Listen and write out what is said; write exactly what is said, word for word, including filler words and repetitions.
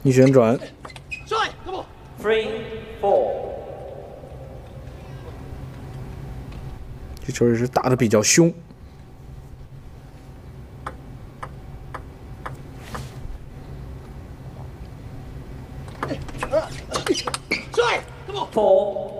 逆旋转。 Three, four. 这球也是打的比较凶。 Four.